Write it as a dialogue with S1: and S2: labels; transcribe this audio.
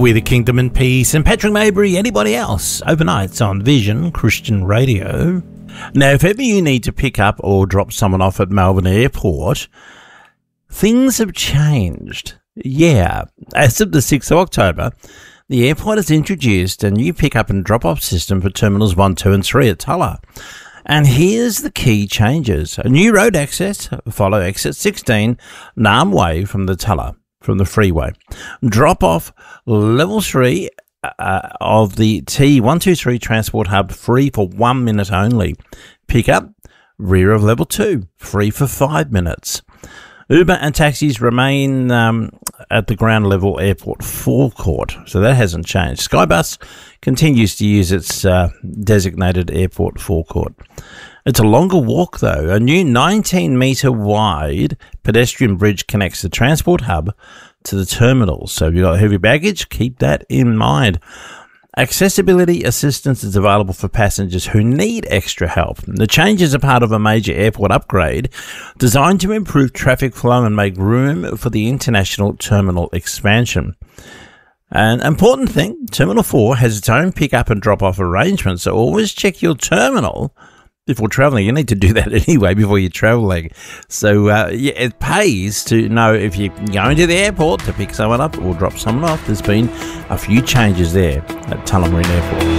S1: We the Kingdom and Peace, and Patrick Maybury, anybody else, overnights on Vision Christian Radio. Now, if ever you need to pick up or drop someone off at Melbourne Airport, things have changed. Yeah, as of the 6th of October, the airport has introduced a new pick-up and drop-off system for Terminals 1, 2 and 3 at Tulla. And here's the key changes. A new road access, follow exit 16, Naarm Way from the Tulla, from the freeway. Drop off level 3 of the T123 transport hub free for 1 minute only. Pick up rear of level 2 free for 5 minutes. Uber and taxis remain at the ground level airport forecourt, so that hasn't changed. Skybus continues to use its designated airport forecourt. It's a longer walk, though. A new 19-metre wide pedestrian bridge connects the transport hub to the terminals. So if you've got heavy baggage, keep that in mind. Accessibility assistance is available for passengers who need extra help. The changes are part of a major airport upgrade designed to improve traffic flow and make room for the international terminal expansion. An important thing, Terminal 4 has its own pick-up and drop-off arrangement, so always check your terminal before travelling. You need to do that anyway before you're travelling. So, yeah, it pays to know if you're going to the airport to pick someone up or drop someone off. There's been a few changes there at Tullamarine Airport.